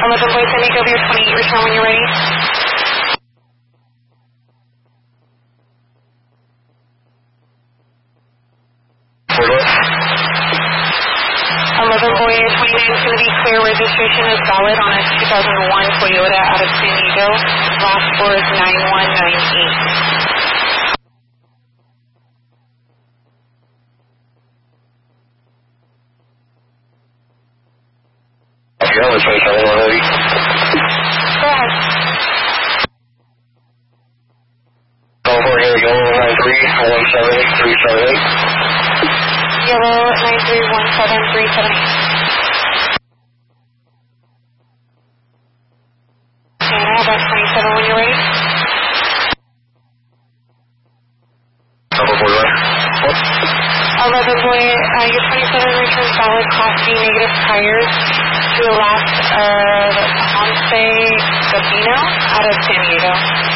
11 Boy San Diego, your 28, return when you're ready. Hold on. 11 Boy 29 is going to be clear. Registration is valid on a 2001 Toyota out of San Diego. Last four is 9198. Yeah, let's say 7180. Go ahead. California, yellow 93178378. Yellow 9317378. And I have that 27 when you're ready. Number 41. 11 Boy, your 27 returns valid Class B negative tires to the last of Ponce Gabino out of San Diego.